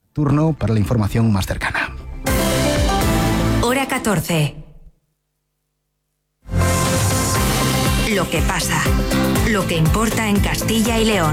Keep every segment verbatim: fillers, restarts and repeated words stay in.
Turno para la información más cercana. Hora catorce. Lo que pasa, lo que importa en Castilla y León.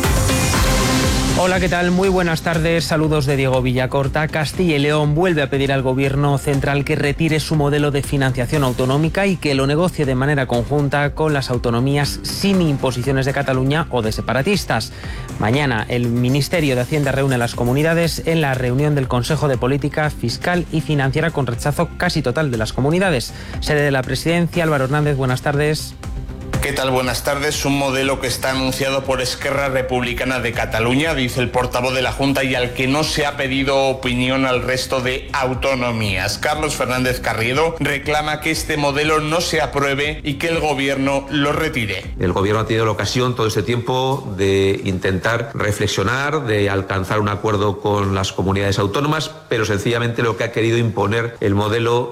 Hola, ¿qué tal? Muy buenas tardes. Saludos de Diego Villacorta. Castilla y León vuelve a pedir al Gobierno central que retire su modelo de financiación autonómica y que lo negocie de manera conjunta con las autonomías sin imposiciones de Cataluña o de separatistas. Mañana el Ministerio de Hacienda reúne a las comunidades en la reunión del Consejo de Política Fiscal y Financiera con rechazo casi total de las comunidades. Sede de la Presidencia, Álvaro Hernández, buenas tardes. ¿Qué tal? Buenas tardes. Un modelo que está anunciado por Esquerra Republicana de Cataluña, dice el portavoz de la Junta, y al que no se ha pedido opinión al resto de autonomías. Carlos Fernández Carriedo reclama que este modelo no se apruebe y que el Gobierno lo retire. El Gobierno ha tenido la ocasión todo este tiempo de intentar reflexionar, de alcanzar un acuerdo con las comunidades autónomas, pero sencillamente lo que ha querido imponer el modelo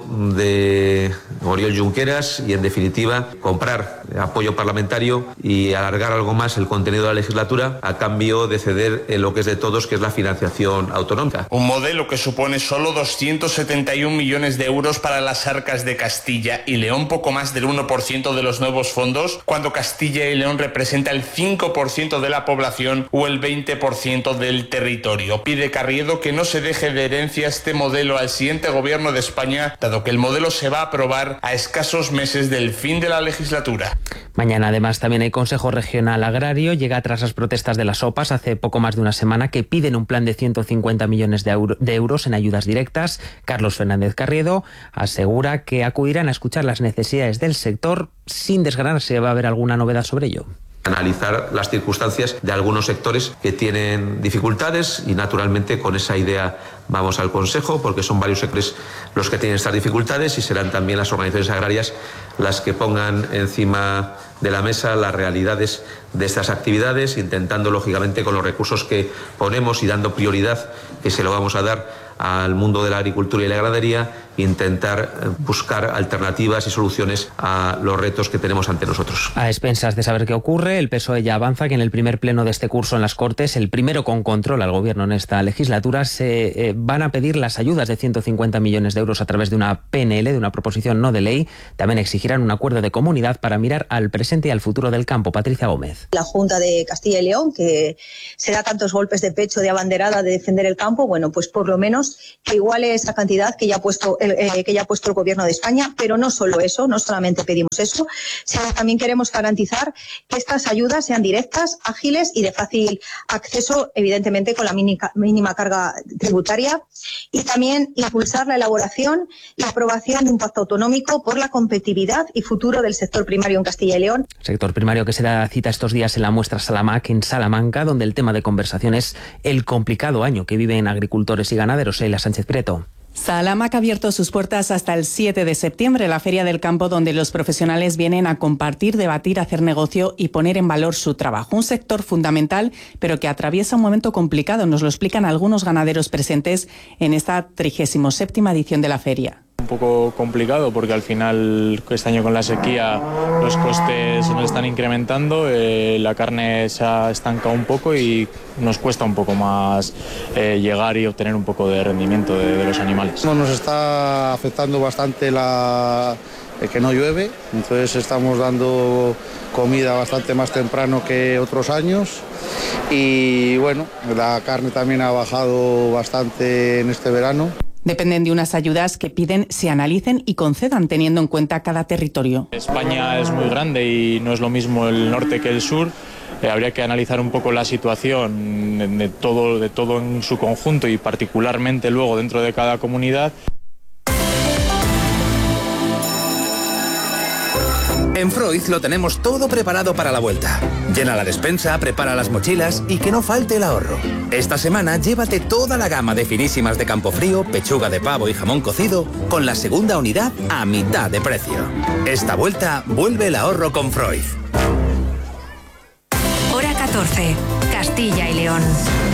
de Oriol Junqueras y, en definitiva, comprar apoyo parlamentario y alargar algo más el contenido de la legislatura a cambio de ceder en lo que es de todos, que es la financiación autonómica. Un modelo que supone solo doscientos setenta y un millones de euros para las arcas de Castilla y León, poco más del uno por ciento de los nuevos fondos, cuando Castilla y León representa el cinco por ciento de la población o el veinte por ciento del territorio. Pide Carriedo que no se deje de herencia este modelo al siguiente Gobierno de España, dado que el modelo se va a aprobar a escasos meses del fin de la legislatura. Mañana además también hay Consejo Regional Agrario. Llega tras las protestas de las OPAs hace poco más de una semana que piden un plan de ciento cincuenta millones de, euro, de euros en ayudas directas. Carlos Fernández Carriedo asegura que acudirán a escuchar las necesidades del sector sin desgranar si va a haber alguna novedad sobre ello. Analizar las circunstancias de algunos sectores que tienen dificultades y, naturalmente, con esa idea vamos al Consejo, porque son varios sectores los que tienen estas dificultades y serán también las organizaciones agrarias las que pongan encima de la mesa las realidades de estas actividades, intentando, lógicamente, con los recursos que ponemos y dando prioridad, que se lo vamos a dar al mundo de la agricultura y la ganadería, intentar buscar alternativas y soluciones a los retos que tenemos ante nosotros. A expensas de saber qué ocurre, el P S O E ya avanza que en el primer pleno de este curso en las Cortes, el primero con control al Gobierno en esta legislatura, se eh, van a pedir las ayudas de ciento cincuenta millones de euros a través de una P N L, de una proposición no de ley. También exigirán un acuerdo de comunidad para mirar al presente y al futuro del campo. Patricia Gómez. La Junta de Castilla y León, que se da tantos golpes de pecho de abanderada de defender el campo, bueno, pues por lo menos que iguale esa cantidad que ya ha puesto el, eh, que ya ha puesto el Gobierno de España, pero no solo eso, no solamente pedimos eso, sino también queremos garantizar que estas ayudas sean directas, ágiles y de fácil acceso, evidentemente con la mínima, mínima carga tributaria, y también impulsar la elaboración y aprobación de un pacto autonómico por la competitividad y futuro del sector primario en Castilla y León. Sector primario que se da cita estos días en la muestra Salamac en Salamanca, donde el tema de conversación es el complicado año que viven agricultores y ganaderos. Sheila Sánchez Prieto. Salamac ha abierto sus puertas hasta el siete de septiembre, la Feria del Campo, donde los profesionales vienen a compartir, debatir, hacer negocio y poner en valor su trabajo. Un sector fundamental, pero que atraviesa un momento complicado. Nos lo explican algunos ganaderos presentes en esta trigésima séptima edición de la feria. Un poco complicado porque al final este año con la sequía los costes se nos están incrementando, eh, la carne se ha estancado un poco y nos cuesta un poco más eh, llegar y obtener un poco de rendimiento de, de los animales. Nos está afectando bastante la, el que no llueve, entonces estamos dando comida bastante más temprano que otros años y bueno, la carne también ha bajado bastante en este verano. Dependen de unas ayudas que piden se analicen y concedan teniendo en cuenta cada territorio. España es muy grande y no es lo mismo el norte que el sur. Eh, habría que analizar un poco la situación de todo, de todo en su conjunto y particularmente luego dentro de cada comunidad. En Freud lo tenemos todo preparado para la vuelta. Llena la despensa, prepara las mochilas y que no falte el ahorro. Esta semana llévate toda la gama de finísimas de Campofrío, pechuga de pavo y jamón cocido con la segunda unidad a mitad de precio. Esta vuelta vuelve el ahorro con Freud. Hora catorce, Castilla y León.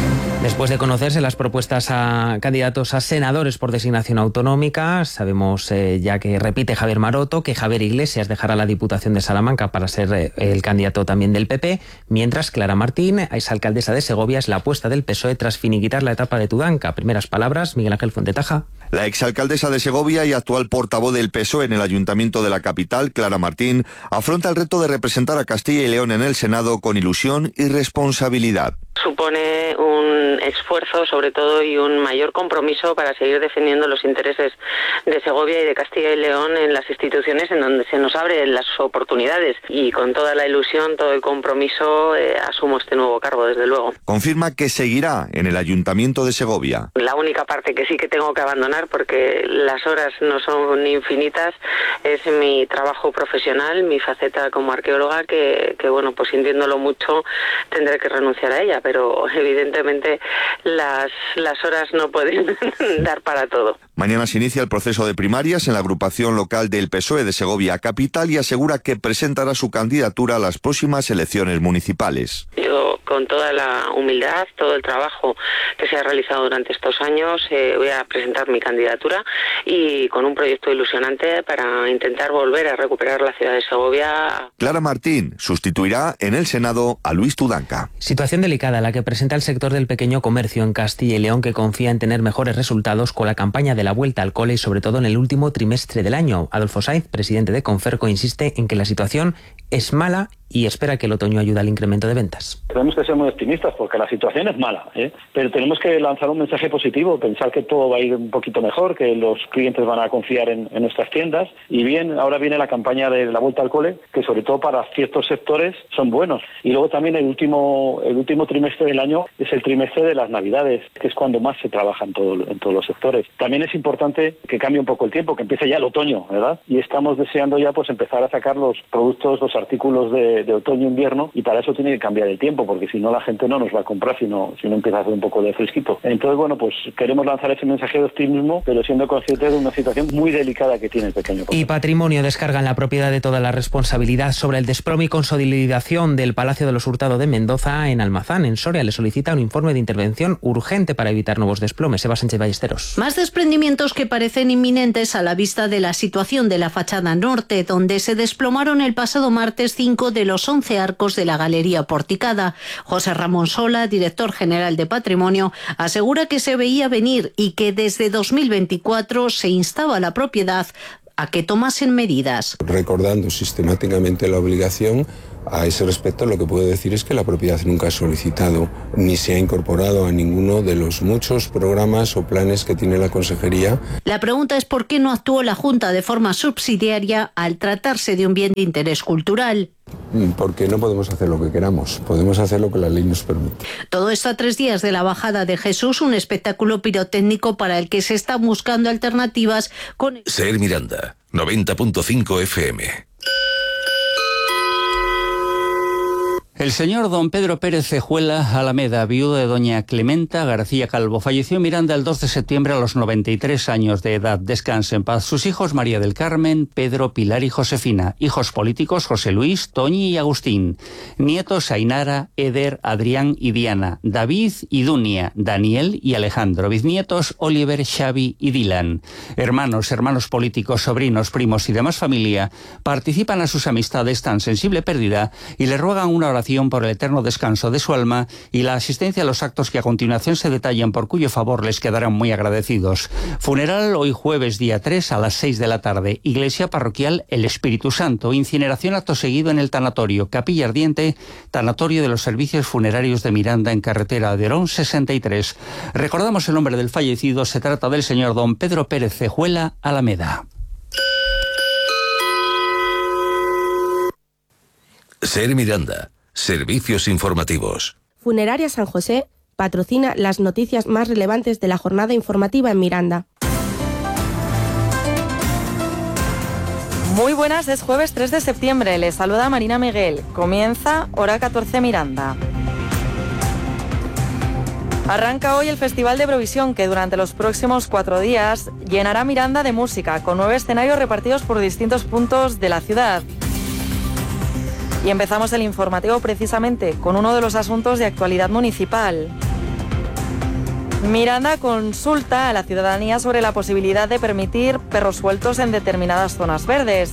Después de conocerse las propuestas a candidatos a senadores por designación autonómica, sabemos eh, ya que repite Javier Maroto, que Javier Iglesias dejará la Diputación de Salamanca para ser eh, el candidato también del P P, mientras Clara Martín, exalcaldesa de Segovia, es la apuesta del P S O E tras finiquitar la etapa de Tudanca. Primeras palabras, Miguel Ángel Fuentetaja. La exalcaldesa de Segovia y actual portavoz del P S O E en el Ayuntamiento de la capital, Clara Martín, afronta el reto de representar a Castilla y León en el Senado con ilusión y responsabilidad. Supone un esfuerzo, sobre todo, y un mayor compromiso para seguir defendiendo los intereses de Segovia y de Castilla y León en las instituciones en donde se nos abren las oportunidades. Y con toda la ilusión, todo el compromiso, eh, asumo este nuevo cargo, desde luego. Confirma que seguirá en el Ayuntamiento de Segovia. La única parte que sí que tengo que abandonar, porque las horas no son infinitas, es mi trabajo profesional, mi faceta como arqueóloga, que, que bueno, pues sintiéndolo mucho, tendré que renunciar a ella. Pero evidentemente las, las horas no pueden dar para todo. Mañana se inicia el proceso de primarias en la agrupación local del P S O E de Segovia Capital y asegura que presentará su candidatura a las próximas elecciones municipales. Yo, con toda la humildad, todo el trabajo que se ha realizado durante estos años, eh, voy a presentar mi candidatura y con un proyecto ilusionante para intentar volver a recuperar la ciudad de Segovia. Clara Martín sustituirá en el Senado a Luis Tudanca. Situación delicada la que presenta el sector del pequeño comercio en Castilla y León, que confía en tener mejores resultados con la campaña de la vuelta al cole y sobre todo en el último trimestre del año. Adolfo Saiz, presidente de Conferco, insiste en que la situación es mala y espera que el otoño ayude al incremento de ventas. Tenemos que ser muy optimistas porque la situación es mala, ¿eh? Pero tenemos que lanzar un mensaje positivo, pensar que todo va a ir un poquito mejor, que los clientes van a confiar en, en nuestras tiendas. Y bien, ahora viene la campaña de la vuelta al cole, que sobre todo para ciertos sectores son buenos. Y luego también el último el último trimestre del año es el trimestre de las Navidades, que es cuando más se trabaja en, todo, en todos los sectores. También es importante que cambie un poco el tiempo, que empiece ya el otoño, ¿verdad? Y estamos deseando ya pues empezar a sacar los productos, los artículos de, de otoño-invierno, y para eso tiene que cambiar el tiempo, porque si no la gente no nos va a comprar si no, si no empieza a hacer un poco de fresquito. Entonces, bueno, pues queremos lanzar ese mensaje de optimismo, pero siendo conscientes de una situación muy delicada que tiene el pequeño comercio. Y Patrimonio descarga en la propiedad de toda la responsabilidad sobre el desplome y consolidación del Palacio de los Hurtado de Mendoza en Almazán, en Soria. Le solicita un informe de intervención urgente para evitar nuevos desplomes. Eva Sánchez Ballesteros. Más desprendimientos que parecen inminentes a la vista de la situación de la fachada norte, donde se desplomaron el pasado martes cinco de los once arcos de la galería porticada. José Ramón Sola, director general de Patrimonio, asegura que se veía venir y que desde dos mil veinticuatro se instaba a la propiedad a que tomasen medidas. Recordando sistemáticamente la obligación, a ese respecto lo que puedo decir es que la propiedad nunca ha solicitado ni se ha incorporado a ninguno de los muchos programas o planes que tiene la Consejería. La pregunta es por qué no actuó la Junta de forma subsidiaria al tratarse de un bien de interés cultural. Porque no podemos hacer lo que queramos, podemos hacer lo que la ley nos permite. Todo esto a tres días de la bajada de Jesús, un espectáculo pirotécnico para el que se está buscando alternativas con... Ser Miranda, noventa punto cinco F M. El señor don Pedro Pérez Cejuela Alameda, viudo de doña Clementa García Calvo, falleció en Miranda el dos de septiembre a los noventa y tres años de edad. Descanse en paz. Sus hijos María del Carmen, Pedro, Pilar y Josefina. Hijos políticos José Luis, Toñi y Agustín. Nietos Ainara, Eder, Adrián y Diana. David y Dunia, Daniel y Alejandro. Bisnietos Oliver, Xavi y Dylan. Hermanos, hermanos políticos, sobrinos, primos y demás familia participan a sus amistades tan sensible pérdida y le ruegan una oración por el eterno descanso de su alma y la asistencia a los actos que a continuación se detallan, por cuyo favor les quedarán muy agradecidos. Funeral hoy jueves día tres a las seis de la tarde. Iglesia parroquial El Espíritu Santo. Incineración acto seguido en el tanatorio. Capilla ardiente, tanatorio de los servicios funerarios de Miranda en carretera de Orón sesenta y tres. Recordamos el nombre del fallecido. Se trata del señor don Pedro Pérez Cejuela Alameda. Ser Miranda. Servicios informativos. Funeraria San José patrocina las noticias más relevantes de la jornada informativa en Miranda. Muy buenas, es jueves tres de septiembre. Les saluda Marina Miguel. Comienza Hora catorce Miranda. Arranca hoy el Festival de Eurovisión, que durante los próximos cuatro días llenará Miranda de música, con nueve escenarios repartidos por distintos puntos de la ciudad. Y empezamos el informativo precisamente con uno de los asuntos de actualidad municipal. Miranda consulta a la ciudadanía sobre la posibilidad de permitir perros sueltos en determinadas zonas verdes.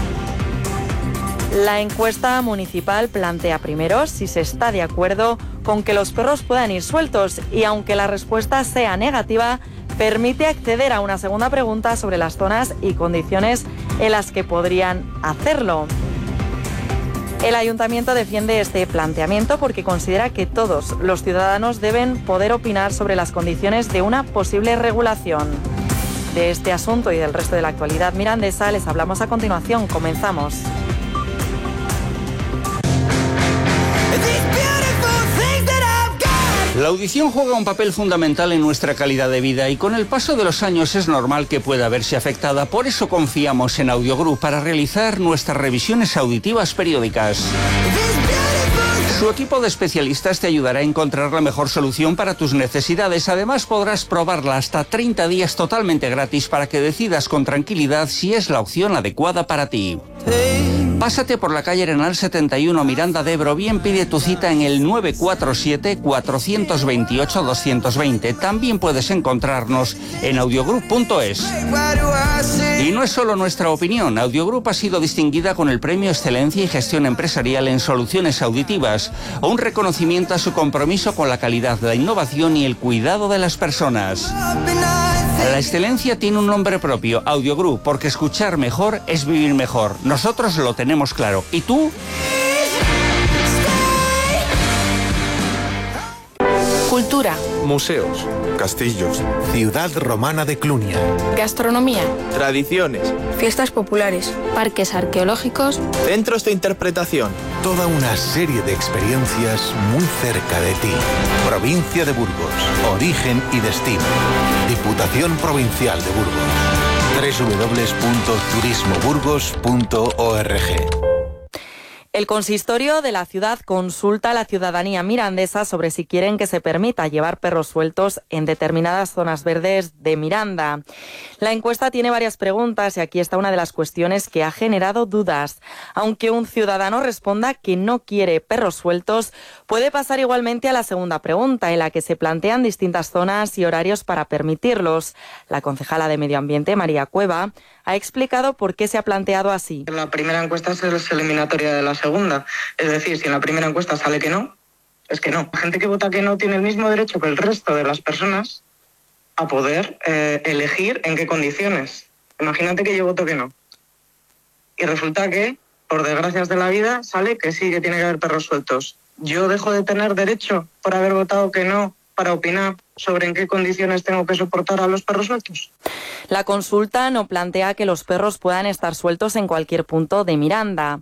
La encuesta municipal plantea primero si se está de acuerdo con que los perros puedan ir sueltos y, aunque la respuesta sea negativa, permite acceder a una segunda pregunta sobre las zonas y condiciones en las que podrían hacerlo. El ayuntamiento defiende este planteamiento porque considera que todos los ciudadanos deben poder opinar sobre las condiciones de una posible regulación. De este asunto y del resto de la actualidad mirandesa les hablamos a continuación. Comenzamos. La audición juega un papel fundamental en nuestra calidad de vida y con el paso de los años es normal que pueda verse afectada. Por eso confiamos en Audiogroup para realizar nuestras revisiones auditivas periódicas. Su equipo de especialistas te ayudará a encontrar la mejor solución para tus necesidades. Además, podrás probarla hasta treinta días totalmente gratis para que decidas con tranquilidad si es la opción adecuada para ti. Pásate por la calle Arenal setenta y uno, Miranda de Ebro, bien pide tu cita en el nueve cuatro siete, cuatro dos ocho, dos dos cero. También puedes encontrarnos en audiogroup punto es. Y no es solo nuestra opinión, Audiogroup ha sido distinguida con el Premio Excelencia y Gestión Empresarial en Soluciones Auditivas, un reconocimiento a su compromiso con la calidad, la innovación y el cuidado de las personas. La excelencia tiene un nombre propio, Audiogroup, porque escuchar mejor es vivir mejor. Nosotros lo tenemos claro. ¿Y tú? Cultura. Museos. Castillos. Ciudad romana de Clunia. Gastronomía. Tradiciones. Fiestas populares. Parques arqueológicos. Centros de interpretación. Toda una serie de experiencias muy cerca de ti. Provincia de Burgos. Origen y destino. Diputación Provincial de Burgos. doble u doble u doble u punto turismo burgos punto org. El consistorio de la ciudad consulta a la ciudadanía mirandesa sobre si quieren que se permita llevar perros sueltos en determinadas zonas verdes de Miranda. La encuesta tiene varias preguntas y aquí está una de las cuestiones que ha generado dudas. Aunque un ciudadano responda que no quiere perros sueltos, puede pasar igualmente a la segunda pregunta, en la que se plantean distintas zonas y horarios para permitirlos. La concejala de Medio Ambiente, María Cueva, ha explicado por qué se ha planteado así. La primera encuesta es eliminatoria de la segunda. Es decir, si en la primera encuesta sale que no, es que no. La gente que vota que no tiene el mismo derecho que el resto de las personas a poder eh, elegir en qué condiciones. Imagínate que yo voto que no. Y resulta que, por desgracias de la vida, sale que sí, que tiene que haber perros sueltos. ¿Yo dejo de tener derecho por haber votado que no para opinar sobre en qué condiciones tengo que soportar a los perros sueltos? La consulta no plantea que los perros puedan estar sueltos en cualquier punto de Miranda.